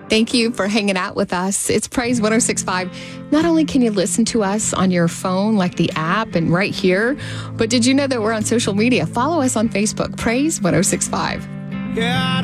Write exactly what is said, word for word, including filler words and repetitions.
Thank you for hanging out with us. It's Praise one oh six point five. Not only can you listen to us on your phone, like the app and right here, but did you know that we're on social media? Follow us on Facebook, Praise one oh six point five. Yeah.